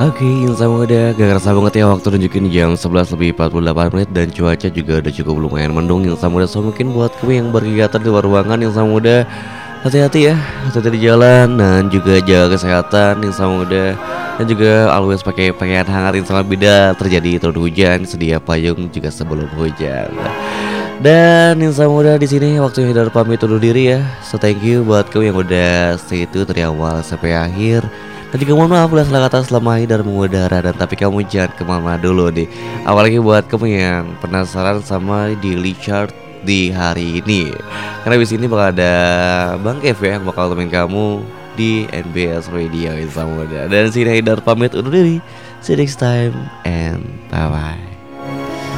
Oke, insan muda, gak kerasa banget ya waktu nunjukin jam 11 lebih 48 menit dan cuaca juga udah cukup lumayan mendung insan muda. So mungkin buat kamu yang berkegiatan di luar ruangan insan muda, hati-hati ya, hati-hati di jalan dan juga jaga kesehatan insan muda. Dan juga always pakai pakaian hangat insan bida terjadi turun hujan, sedia payung juga sebelum hujan. Dan insan muda di sini waktunya udah pamit undur diri ya. So thank you buat kamu yang udah stay itu dari awal sampai akhir. Dan juga mohon maaf bila salah kata selama ini dan mengudara. Dan tapi kamu jangan kemana dulu nih. Apalagi buat kamu yang penasaran sama daily chart di hari ini. Karena di sini bakal ada Bang Kev ya yang bakal temenin kamu di NBS Radio insan muda. Dan sini Haidar pamit undur diri. See you next time and bye bye.